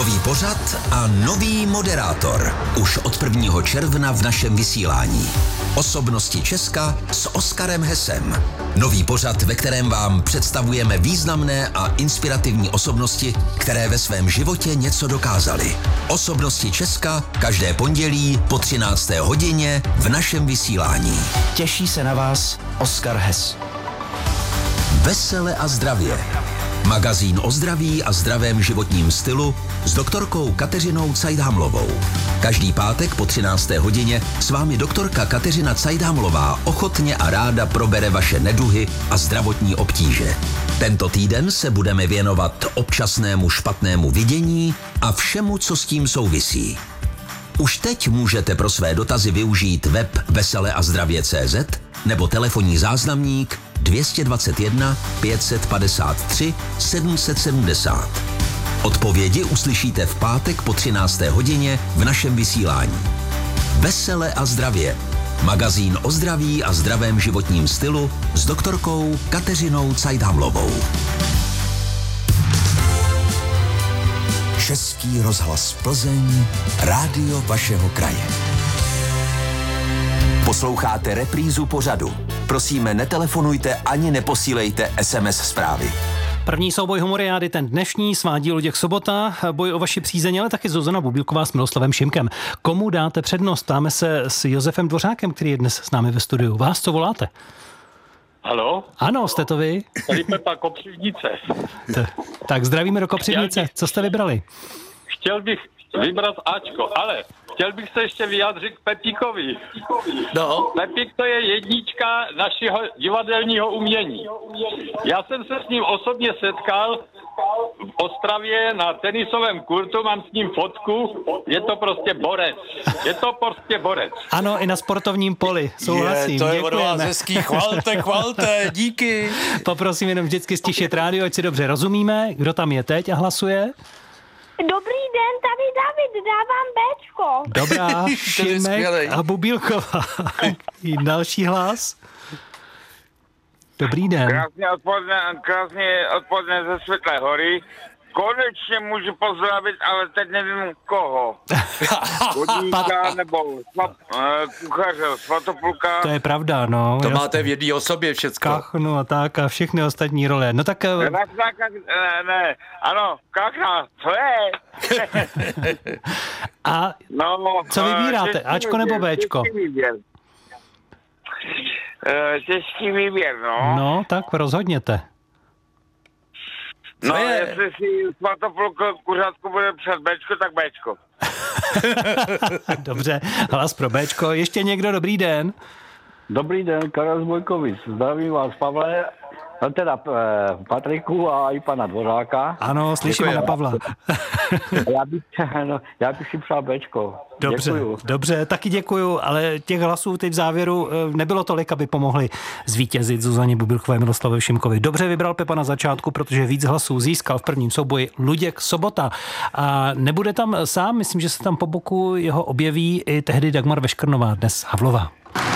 Nový pořad a nový moderátor. Už od 1. června v našem vysílání. Osobnosti Česka s Oskarem Hesem. Nový pořad, ve kterém vám představujeme významné a inspirativní osobnosti, které ve svém životě něco dokázaly. Osobnosti Česka každé pondělí po 13. hodině v našem vysílání. Těší se na vás Oskar Hes. Vesele a zdravě. Magazín o zdraví a zdravém životním stylu s doktorkou Kateřinou Cajdhamlovou. Každý pátek po 13. hodině s vámi doktorka Kateřina Cajdhamlová ochotně a ráda probere vaše neduhy a zdravotní obtíže. Tento týden se budeme věnovat občasnému špatnému vidění a všemu, co s tím souvisí. Už teď můžete pro své dotazy využít web veseleazdravě.cz nebo telefonní záznamník 221 553 770. Odpovědi uslyšíte v pátek po 13. hodině v našem vysílání. Vesele a zdravě. Magazín o zdraví a zdravém životním stylu s doktorkou Kateřinou Cajdhamlovou. Český rozhlas Plzeň, rádio vašeho kraje. Posloucháte reprízu pořadu. Prosíme, netelefonujte ani neposílejte SMS zprávy. První souboj humoriády, ten dnešní, svádí Luděk Sobota, boj o vaši přízeň, ale taky Zuzana Bubílková s Miloslavem Šimkem. Komu dáte přednost? Ptáme se s Josefem Dvořákem, který je dnes s námi ve studiu. Vás co voláte? Haló? Ano, jste to vy? Tady Pepa Kopřivnice. Tak zdravíme do Kopřivnice. Co jste vybrali? Chtěl bych vybrat Ačko, ale chtěl bych se ještě vyjádřit k Pepíkovi. No. Pepík to je jednička našeho divadelního umění. Já jsem se s ním osobně setkal v Ostravě na tenisovém kurtu, mám s ním fotku, je to prostě borec. Je to prostě borec. Ano, i na sportovním poli, souhlasím. To je od vás Děkujeme. hezký, chvalte, díky. Poprosím jenom vždycky stišit rádio, ať si dobře rozumíme, kdo tam je teď a hlasuje. Dobrý den, tady David, dávám Bčko. Dobrá, je Šimek skvělej. a Bubílková. I další hlas. Dobrý den. Krásně odpoledne ze Světlé hory. Konečně můžu pozdravit, ale teď nevím koho. Vodníka nebo kuchaře, Svatopluka. To je pravda, no. To Jasně. máte v jedné osobě všecko. Kachnu a tak a všechny ostatní role. No tak Ne, ano, Kachna, co je? a No, co vybíráte, těžký Ačko nebo výběr, Bčko? Těžký výběr. Těžký výběr, no. No, tak rozhodněte. No, je? jestli si Svatopluk kuřátku bude před Bčko, tak Bčko. Dobře, hlas pro Bčko. Ještě někdo, dobrý den. Dobrý den, Karel z Bojkovic. Zdravím vás, Pavle, teda Patriku a i pana Dvořáka. Ano, slyšíme na Pavla. Já bych si přál Bčko. Dobře, Děkuju. dobře, taky děkuju, ale těch hlasů teď v závěru nebylo tolik, aby pomohli zvítězit Zuzaně Bubílkové, Miloslavovi Šimkovi. Dobře vybral Pepa na začátku, protože víc hlasů získal v prvním souboji Luděk Sobota. A nebude tam sám, myslím, že se tam po boku jeho objeví i tehdy Dagmar Veškrnová, dnes Havlová.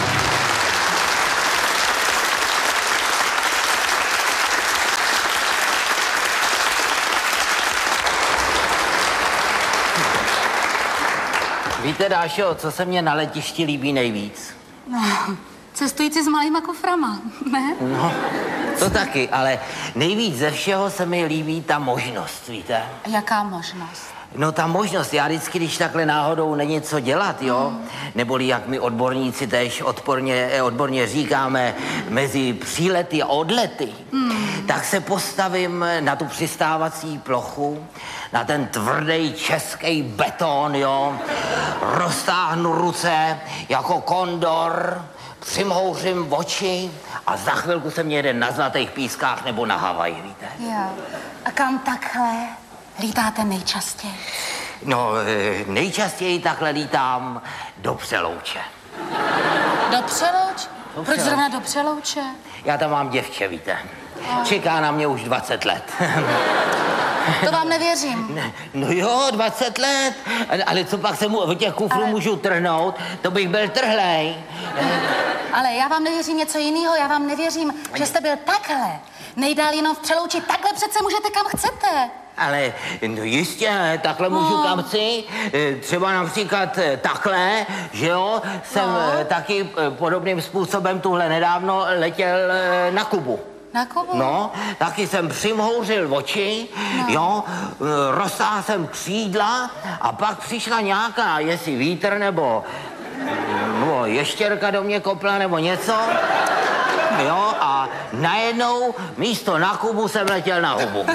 Víte, Dášo, co se mně na letišti líbí nejvíc? No, cestující s malýma kuframa, ne? No, to taky, ale nejvíc ze všeho se mi líbí ta možnost, víte? Jaká možnost? No ta možnost, já vždycky, když takhle náhodou není co dělat, jo, neboli jak my odborníci tež odborně říkáme, mezi přílety a odlety, tak se postavím na tu přistávací plochu, na ten tvrdý český beton, jo, roztáhnu ruce jako kondor, přimhouřím oči a za chvilku se mě jede na Zlatých pískách nebo na Havaj, víte? Jo. A kam takhle lítáte nejčastěji? No, nejčastěji takhle lítám do Přelouče. Do Přelouče? Proč zrovna do Přelouče? Já tam mám děvče, víte. Čeká na mě už 20 let. To vám nevěřím. No jo, 20 let. Ale co pak se mu od těch kufrů můžu trhnout? To bych byl trhlej. Ale já vám nevěřím něco jiného. Já vám nevěřím, že jste byl takhle. Nejdál jenom v Přelouči. Takhle přece můžete kam chcete. Ale no jistě, takhle můžu kam chci. Třeba například takhle, že jo, jsem taky podobným způsobem tuhle nedávno letěl na Kubu. Na Kubu? No, taky jsem přimhouřil oči, jo, roztáhl jsem křídla a pak přišla nějaká, jestli vítr nebo ještěrka do mě kopla nebo něco, jo, a najednou místo na Kubu jsem letěl na hubu.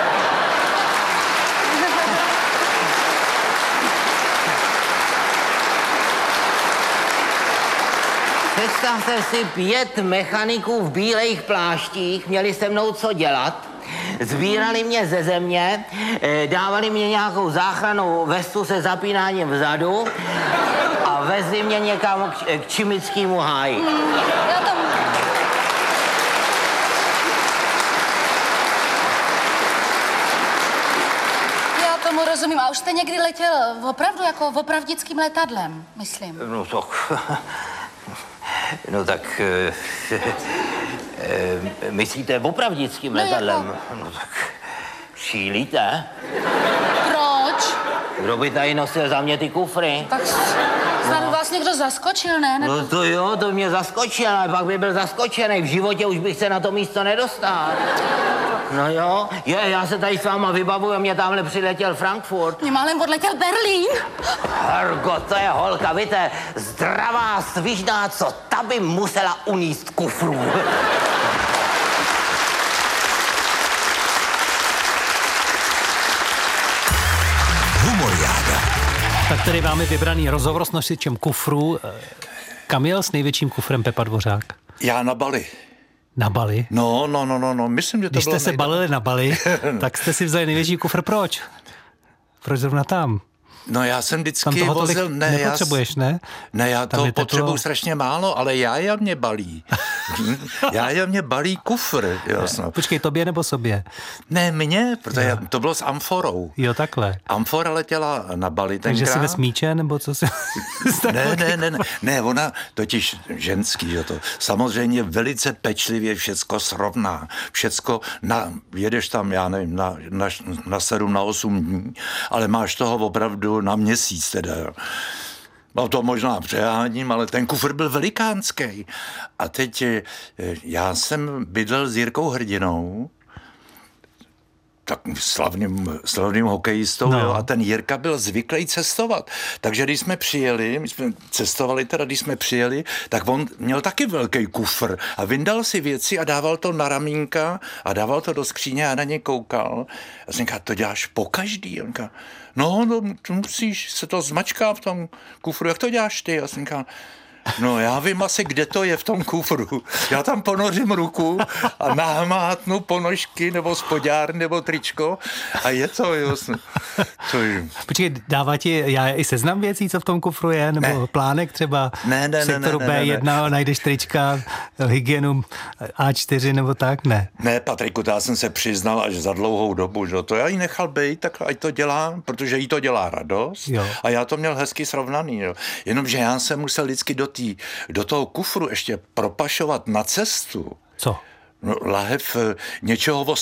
Představte si 5 mechaniků v bílejch pláštích, měli se mnou co dělat, sbírali mě ze země, dávali mě nějakou záchrannou vestu se zapínáním vzadu a vezli mě někam k Čimickému háji. Já tomu rozumím. A už jste někdy letěl opravdu jako opravdickým letadlem, myslím? No tak... myslíte opravdickým letadlem? Jako... No tak... šílíte? Proč? Kdo by tady nosil za mě ty kufry? Tak snad vás někdo zaskočil, ne? Nebo... No to jo, to mě zaskočil, ale pak by byl zaskočený. V životě už bych se na to místo nedostal. No jo, já se tady s váma vybavuju, mě tamhle přiletěl Frankfurt. Mě málem odletěl Berlín. Hergo, to je holka, víte, zdravá, svižná, co ta by musela uníst kufrů. Humoriáda. Tak tady máme vybraný rozhovor s nosičem kufru. Kam jel s největším kufrem Pepa Dvořák? Já na Bali. Na Bali? No, myslím, že to Když bylo jste se balili na Bali, tak jste si vzali největší kufr. Proč? Proč zrovna tam? No já jsem vždycky tam toho vozil... nepotřebuješ, ne? Ne, já to potřebuju strašně málo, ale já mě balí. Já mě balí kufr. Jasno. Počkej, tobě nebo sobě? Ne, mně, protože to bylo s amforou. Jo, takhle. Amfora letěla na Bali tenkrát. Takže si ve smíče, nebo co si... Ne, ona totiž ženský, že to samozřejmě velice pečlivě všecko srovná. Všecko, jedeš tam, já nevím, na 7, na 8 dní, ale máš toho opravdu na měsíc teda. No to možná přeháním, ale ten kufr byl velikánský. A teď já jsem bydlel s Jirkou Hrdinou, tak slavným hokejistou, jo, a ten Jirka byl zvyklý cestovat. Takže když jsme přijeli, my jsme cestovali teda, když jsme přijeli, tak on měl taky velký kufr a vyndal si věci a dával to na ramínka a dával to do skříně a na ně koukal. A jsem říkal, to děláš pokaždý? A on říkal, no, musíš, se to zmačká v tom kufru, jak to děláš ty? A jsem říkal, no já vím asi, kde to je v tom kufru. Já tam ponořím ruku a nahmátnu ponožky nebo spodňár nebo tričko a je to jasné. Počkej, dává ti já i seznam věcí, co v tom kufru je? Nebo plánek třeba? Ne. V sektoru B1 najdeš trička, hygienu A4 nebo tak? Ne. Ne, Patriku, já jsem se přiznal až za dlouhou dobu, že to já jí nechal být, tak ať to dělá, protože jí to dělá radost. Jo. A já to měl hezky srovnaný. Jo. Jenomže já jsem musel vždycky do toho kufru ještě propašovat na cestu. Co? No, lahev něčeho